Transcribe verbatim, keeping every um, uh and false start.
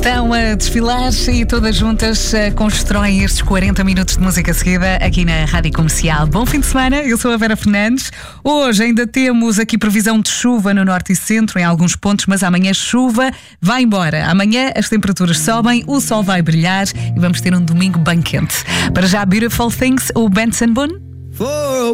Estão a desfilar e todas juntas constroem estes quarenta minutos de música seguida aqui na Rádio Comercial. Bom fim de semana, eu sou a Vera Fernandes. Hoje ainda temos aqui previsão de chuva no norte e centro, em alguns pontos, mas amanhã chuva vai embora. Amanhã as temperaturas sobem, o sol vai brilhar e vamos ter um domingo bem quente. Para já, Beautiful Things, o Benson Boone.